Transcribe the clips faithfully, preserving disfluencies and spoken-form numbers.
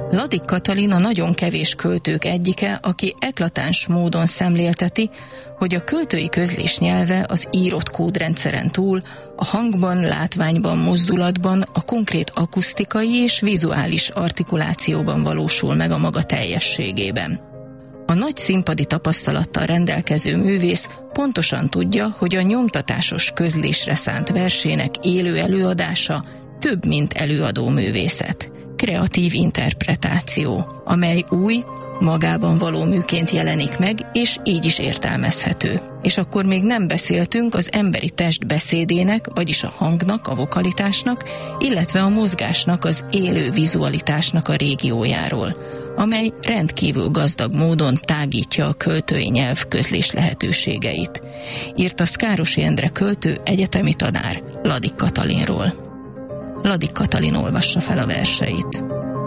Ladik Katalin a nagyon kevés költők egyike, aki eklatáns módon szemlélteti, hogy a költői közlés nyelve az írott kódrendszeren túl a hangban, látványban, mozdulatban, a konkrét akusztikai és vizuális artikulációban valósul meg a maga teljességében. A nagy színpadi tapasztalattal rendelkező művész pontosan tudja, hogy a nyomtatásos közlésre szánt versének élő előadása több, mint előadó művészet. Kreatív interpretáció, amely új, magában való műként jelenik meg, és így is értelmezhető. És akkor még nem beszéltünk az emberi test beszédének, vagyis a hangnak, a vokalitásnak, illetve a mozgásnak, az élő vizualitásnak a régiójáról, amely rendkívül gazdag módon tágítja a költői nyelv közlés lehetőségeit. Írta Szkárosi Endre költő, egyetemi tanár Ladik Katalinról. Ladik Katalin olvassa fel a verseit.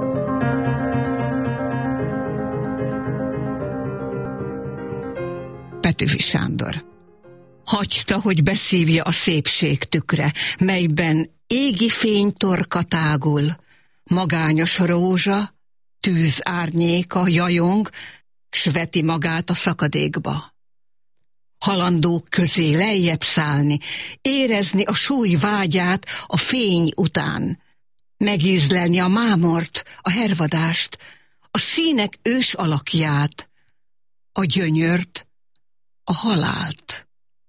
Petőfi Sándor. Hagyta, hogy beszívja a szépség tükre, melyben égi fény torka tágul, magányos rózsa, tűz árnyéka jajong, s veti magát a szakadékba. Halandók közé lejjebb szállni, érezni a súly vágyát a fény után, megízlelni a mámort, a hervadást, a színek ős alakját, a gyönyört, a halált.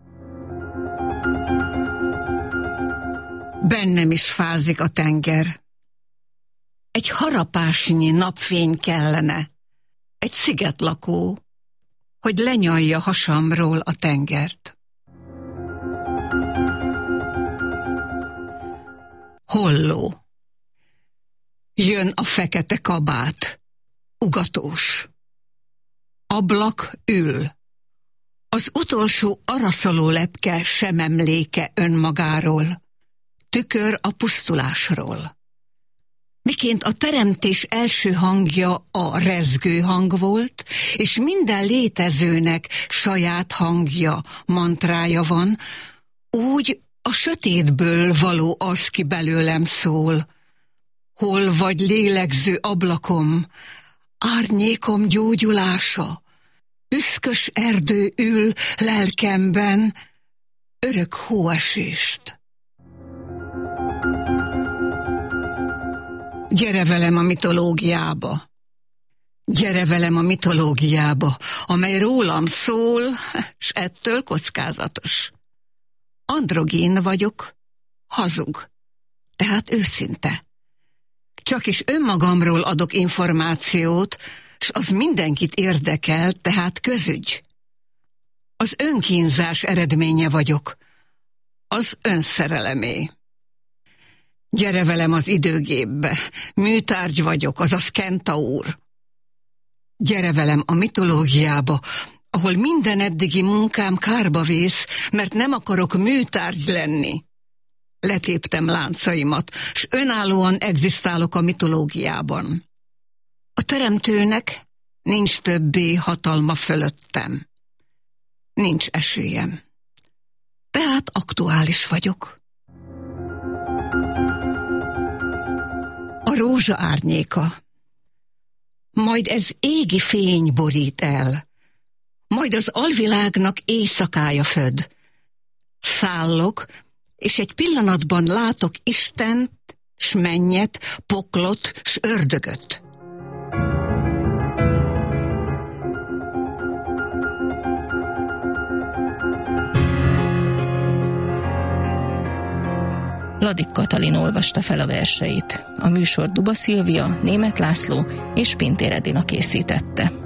Bennem is fázik a tenger. Egy harapásnyi napfény kellene, egy szigetlakó, hogy lenyalja hasamról a tengert. Holló. Jön a fekete kabát, ugatós. Ablak ül. Az utolsó araszoló lepke sem emléke önmagáról, tükör a pusztulásról. Miként a teremtés első hangja a rezgő hang volt, és minden létezőnek saját hangja, mantrája van, úgy a sötétből való az, ki belőlem szól. Hol vagy lélegző ablakom, árnyékom gyógyulása, üszkös erdő ül lelkemben, örök hóesést. Gyere velem a mitológiába, gyere velem a mitológiába, amely rólam szól, s ettől kockázatos. Androgén vagyok, hazug, tehát őszinte. Csak is önmagamról adok információt, s az mindenkit érdekel, tehát közügy. Az önkínzás eredménye vagyok, az önszerelemé. Gyere velem az időgépbe, műtárgy vagyok, azaz kentaur. Gyere velem a mitológiába, ahol minden eddigi munkám kárba vész, mert nem akarok műtárgy lenni. Letéptem láncaimat, s önállóan egzisztálok a mitológiában. A teremtőnek nincs többé hatalma fölöttem. Nincs esélyem. Tehát aktuális vagyok. A rózsa árnyéka. Majd ez égi fény borít el. Majd az alvilágnak éjszakája föd. Szállok, és egy pillanatban látok Istent, s mennyet, poklot, s ördögöt. Ladik Katalin olvasta fel a verseit. A műsor Duba Szilvia, Németh László és Pintér Edina készítette.